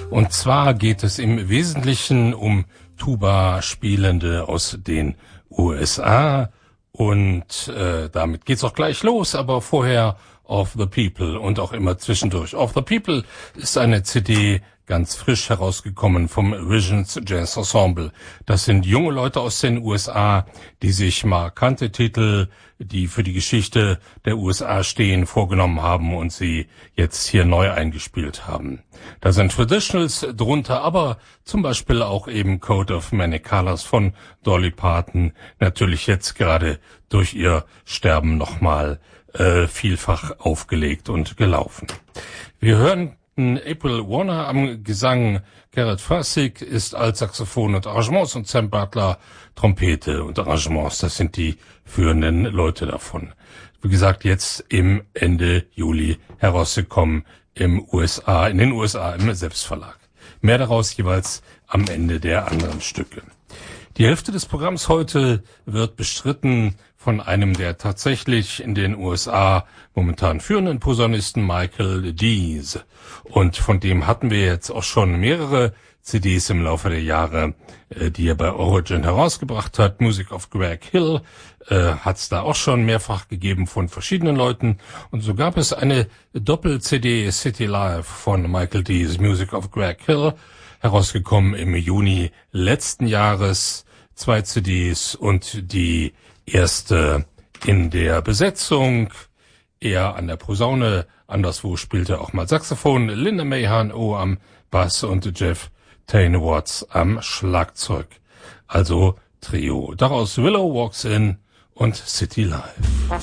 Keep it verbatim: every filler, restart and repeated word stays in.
Und zwar geht es im Wesentlichen um Tuba-Spielende aus den U S A. Und äh, damit geht's auch gleich los, aber vorher Of the People und auch immer zwischendurch. Of the People ist eine C D ganz frisch herausgekommen vom Visions Jazz Ensemble. Das sind junge Leute aus den U S A, die sich markante Titel, die für die Geschichte der U S A stehen, vorgenommen haben und sie jetzt hier neu eingespielt haben. Da sind Traditionals drunter, aber zum Beispiel auch eben Code of Many Colors von Dolly Parton, natürlich jetzt gerade durch ihr Sterben nochmal äh, vielfach aufgelegt und gelaufen. Wir hören April Warner am Gesang, Garrett Fassig ist Altsaxophon und Arrangements und Sam Butler Trompete und Arrangements. Das sind die führenden Leute davon. Wie gesagt, jetzt im Ende Juli herausgekommen im U S A, in den U S A im Selbstverlag. Mehr daraus jeweils am Ende der anderen Stücke. Die Hälfte des Programms heute wird bestritten von einem der tatsächlich in den U S A momentan führenden Posaunisten Michael Dees. Und von dem hatten wir jetzt auch schon mehrere C Ds im Laufe der Jahre, die er bei Origin herausgebracht hat. Music of Greg Hill äh, hat es da auch schon mehrfach gegeben von verschiedenen Leuten. Und so gab es eine Doppel-C D City Live von Michael Dees, Music of Greg Hill, herausgekommen im Juni letzten Jahres. Zwei C Ds und die erste in der Besetzung, er an der Posaune, anderswo spielte auch mal Saxophon, Linda Mahan O am Bass und Jeff Tane Watts am Schlagzeug. Also Trio. Daraus Willow Walks In und City Live.